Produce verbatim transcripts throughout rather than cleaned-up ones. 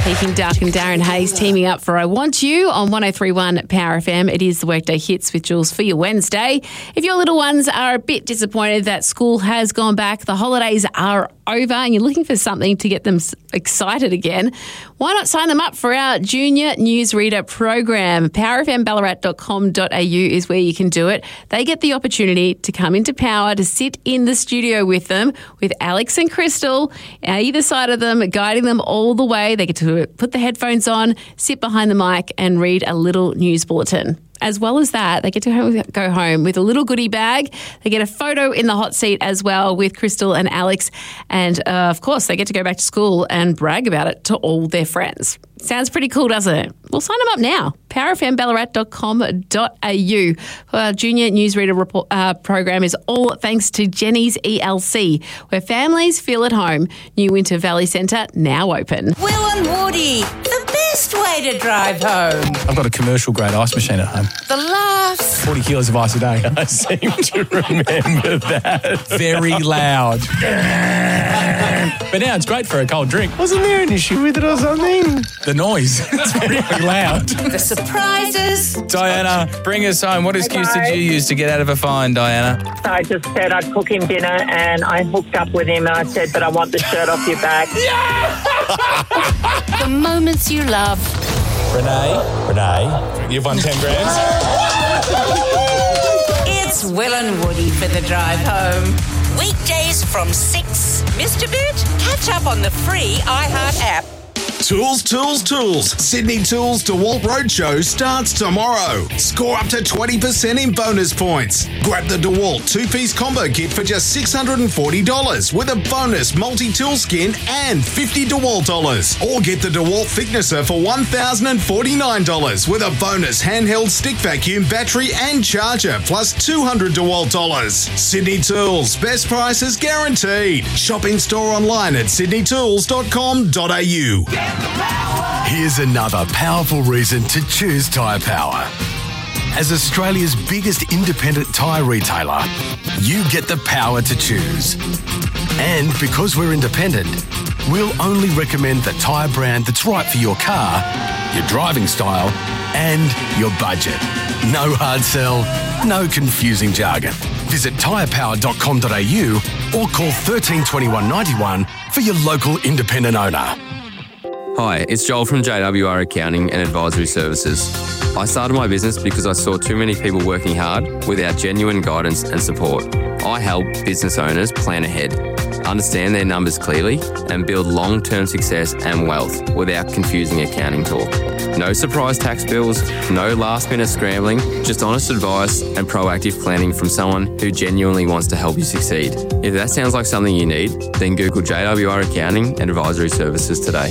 Peking Duck and Darren Hayes teaming up for I Want You on one oh three point one Power F M. It is the Workday Hits with Jules for your Wednesday. If your little ones are a bit disappointed that school has gone back, the holidays are over and you're looking for something to get them excited again, why not sign them up for our Junior Newsreader program? power f m ballarat dot com dot a u is where you can do it. They get the opportunity to come into Power, to sit in the studio with them, with Alex and Crystal, either side of them, guiding them all the way. They get to put the headphones on, sit behind the mic and read a little news bulletin. As well as that, they get to go home with a little goodie bag. They get a photo in the hot seat as well with Crystal and Alex. And, uh, of course, they get to go back to school and brag about it to all their friends. Sounds pretty cool, doesn't it? Well, sign them up now. power f m ballarat dot com dot a u. Our Junior Newsreader report, uh, program is all thanks to Jenny's E L C, where families feel at home. New Winter Valley Centre now open. Will and Woody, the best way to drive home. I've got a commercial-grade ice machine at home. The laughs. forty kilos of ice a day. I seem to remember that. Very loud. But now it's great for a cold drink. Wasn't there an issue with it or something? The noise. It's very loud. The surprises. Diana, bring us home. What excuse Hey, did you use to get out of a fine, Diana? So I just said I'd cook him dinner and I hooked up with him and I said, but I want the shirt off your back. The moments you love. Renee? Renee? You've won ten grand? It's Will and Woody for the drive home. Weekdays from six. Missed a bit? Catch up on the free iHeart app. Tools, tools, tools. Sydney Tools DeWalt Roadshow starts tomorrow. Score up to twenty percent in bonus points. Grab the DeWalt two-piece combo kit for just six hundred forty dollars with a bonus multi-tool skin and fifty DeWalt dollars. Or get the DeWalt thicknesser for one thousand forty-nine dollars with a bonus handheld stick vacuum battery and charger plus two hundred DeWalt dollars. Sydney Tools, best prices guaranteed. Shop in store online at sydney tools dot com dot a u. Here's another powerful reason to choose Tyre Power. As Australia's biggest independent tyre retailer, you get the power to choose. And because we're independent, we'll only recommend the tyre brand that's right for your car, your driving style, and your budget. No hard sell, no confusing jargon. Visit tyre power dot com dot a u or call one three two one nine one for your local independent owner. Hi, it's Joel from J W R Accounting and Advisory Services. I started my business because I saw too many people working hard without genuine guidance and support. I help business owners plan ahead, understand their numbers clearly, and build long-term success and wealth without confusing accounting talk. No surprise tax bills, no last-minute scrambling, just honest advice and proactive planning from someone who genuinely wants to help you succeed. If that sounds like something you need, then Google J W R Accounting and Advisory Services today.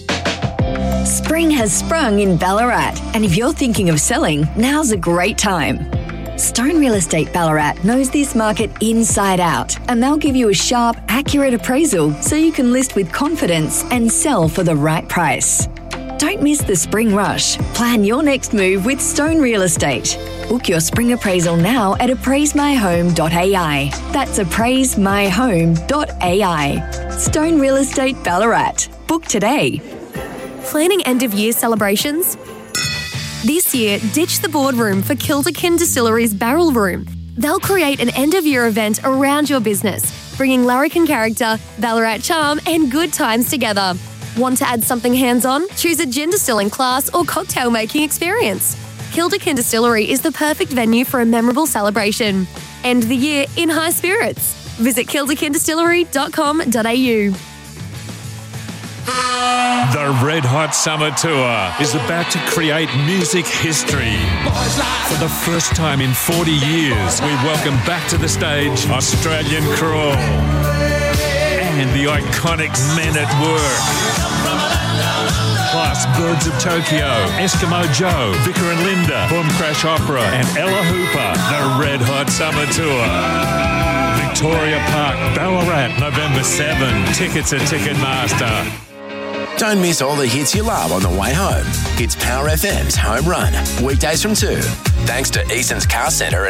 Spring has sprung in Ballarat, and if you're thinking of selling, now's a great time. Stone Real Estate Ballarat knows this market inside out, and they'll give you a sharp, accurate appraisal so you can list with confidence and sell for the right price. Don't miss the spring rush. Plan your next move with Stone Real Estate. Book your spring appraisal now at appraise my home dot a i. That's appraise my home dot a i. Stone Real Estate Ballarat. Book today. Planning end-of-year celebrations? This year, ditch the boardroom for Kilderkin Distillery's Barrel Room. They'll create an end-of-year event around your business, bringing larrikin character, Ballarat charm and good times together. Want to add something hands-on? Choose a gin distilling class or cocktail-making experience. Kilderkin Distillery is the perfect venue for a memorable celebration. End the year in high spirits. Visit kilderkin distillery dot com dot a u. The Red Hot Summer Tour is about to create music history. For the first time in forty years, we welcome back to the stage Australian Crawl and the iconic Men at Work. Plus Birds of Tokyo, Eskimo Joe, Vicar and Linda, Boom Crash Opera and Ella Hooper. The Red Hot Summer Tour. Victoria Park, Ballarat, November seventh. Tickets at Ticketmaster. Don't miss all the hits you love on the way home. It's Power F M's Home Run, weekdays from two. Thanks to Easton's Car Centre.